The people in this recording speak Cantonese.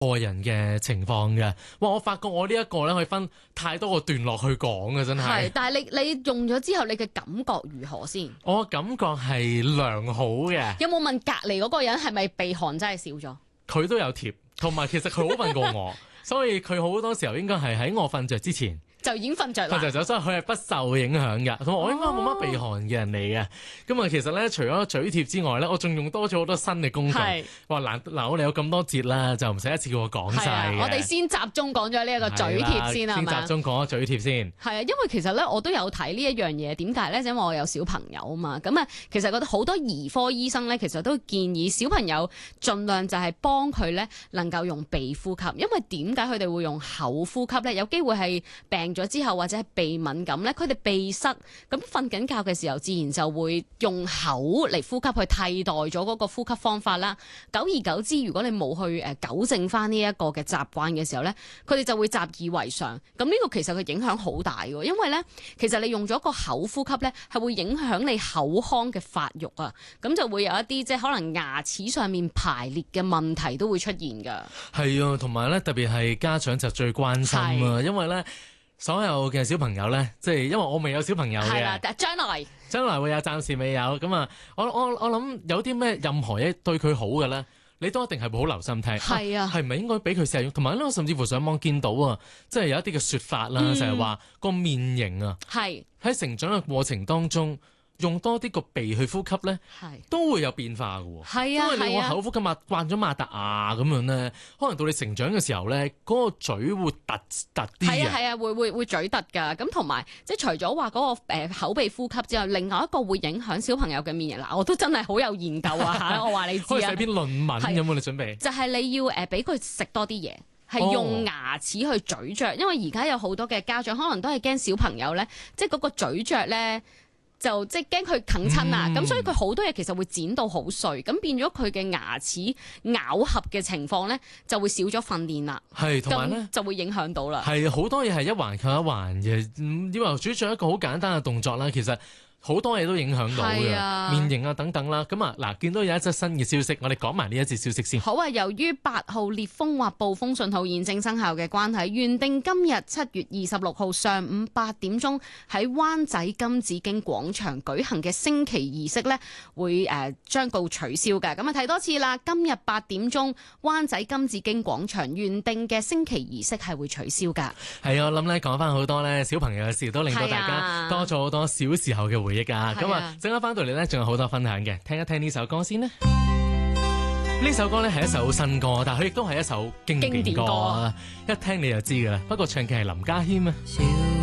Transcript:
個人嘅情況嘅。哇！我發覺我呢一個咧可以分太多個段落去講嘅，真係。 係，但係你用咗之後，你嘅感覺如何先？ 我感覺係良好嘅。 有冇問隔離嗰個人係咪鼻鼾真係少咗？ 佢都有貼，同埋其實佢好瞓過我，所以佢好多時候應該係喺我瞓着之前。 就已經瞓着啦， 瞓着咗，所以佢係不受影響嘅。同埋我應該冇乜鼻鼾嘅人嚟嘅。咁啊，其實咧，除咗嘴貼之外咧，我仲用多咗好多新嘅工具。話嗱，我哋有咁多節啦，就唔使一次叫我講晒。 我哋先集中講咗呢一個嘴貼先係嘛？ 先集中講咗嘴貼先。 係啊，因為其實咧，我都有睇呢一樣嘢。點解咧？因為我有小朋友啊嘛。咁啊，其實覺得好多兒科醫生咧，其實都建議小朋友盡量就係幫佢咧能夠用鼻呼吸。因為點解佢哋會用口呼吸咧？有機會係病咗之後或者係鼻敏感咧，佢哋鼻塞，咁瞓緊覺嘅時候，自然就會用口嚟呼吸去替代咗嗰個呼吸方法啦。久而久之，如果你冇去糾正翻呢一個嘅習慣嘅時候咧，佢哋就會習以為常。咁呢個其實佢影響好大嘅，因為咧，其實你用咗個口呼吸咧，係會影響你口腔嘅發育啊。咁就會有一啲即係可能牙齒上面排列嘅問題都會出現㗎。係啊，同埋咧，特別係家長就最關心啊，因為咧。所有嘅小朋友咧，即係因為我未有小朋友嘅，係啦， 但係將來會有，暫時未有咁啊！我諗有啲咩任何嘢對佢好嘅咧，你都一定係會好留心聽。係啊，係咪應該俾佢試用？同埋咧，我甚至乎上網見到啊，即係有一啲嘅説法啦，就係話個面型啊，喺成長嘅過程當中。用多啲個鼻去呼吸咧，都會有變化嘅喎。因為你我口呼吸慣咗擘大牙咁樣咧，可能到你成長嘅時候咧，嗰個嘴會突啲嘅。係啊，會嘴突㗎。咁同埋即係除咗話嗰個口鼻呼吸之外，另外一個會影響小朋友嘅面型。嗱，我都真係好有研究啊嚇！我話你知啊，可以寫篇論文咁喎，你準備？就係你要俾佢食多啲嘢。係用牙齒去咀嚼，因為而家有好多嘅家長可能都係驚小朋友咧，即係嗰個咀嚼咧。就即係驚佢啃親啊，咁所以佢好多嘢其實會剪到好碎，咁變咗佢嘅牙齒咬合嘅情況咧就會少咗訓練啦。係，同埋咧就會影響到啦。係好多嘢係一環扣一環嘅，以為咀嚼一個好簡單嘅動作啦，其實。好多嘢都影響到嘅，面型啊等等啦。咁啊嗱，見到有一則新嘅消息，我哋講埋呢一則消息先。好啊，由於8號烈風或暴風信號現正生效嘅關係，原定今日7月26號上午8點鐘喺灣仔金紫荊廣場舉行嘅升旗儀式呢，會將告取消嘅。咁啊睇多次啦，今日8點鐘灣仔金紫荊廣場原定嘅升旗儀式係會取消㗎。係啊，我諗咧講翻好多咧小朋友嘅事，都令到大家多咗好多小時候嘅回憶啊！咁啊，陣間翻到嚟咧，仲有好多分享嘅，聽一聽呢首歌先啦。呢首歌咧係一首新歌，但係佢亦都係一首經典歌，一聽你就知噶啦。不過唱嘅係林家謙啊。